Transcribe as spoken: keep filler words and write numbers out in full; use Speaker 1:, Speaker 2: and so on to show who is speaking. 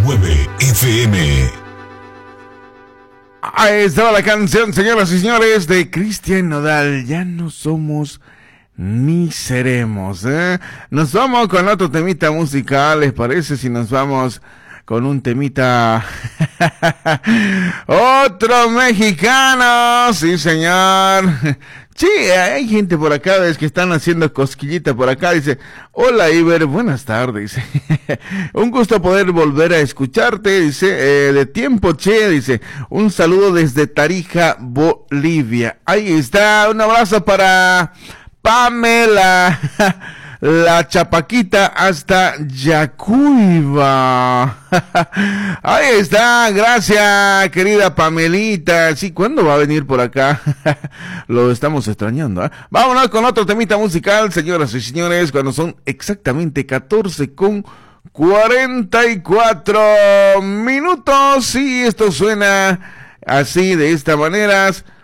Speaker 1: nueve F M.
Speaker 2: Ahí estaba la canción, señoras y señores, de Cristian Nodal. Ya no somos ni seremos, ¿eh? Nos vamos con otro temita musical, ¿les parece? Si nos vamos con un temita... ¡Otro mexicano! ¡Sí, señor! Sí, hay gente por acá, ves que están haciendo cosquillita por acá. Dice, hola Iber, buenas tardes. Un gusto poder volver a escucharte. Dice, eh, de tiempo, che. Dice, un saludo desde Tarija, Bolivia. Ahí está, un abrazo para Pamela, la Chapaquita hasta Yacuiba. Ahí está, gracias, querida Pamelita. Sí, ¿cuándo va a venir por acá? Lo estamos extrañando, ¿eh? Vámonos con otro temita musical, señoras y señores, cuando son exactamente catorce con cuarenta y cuatro minutos. Y esto suena así, de esta manera.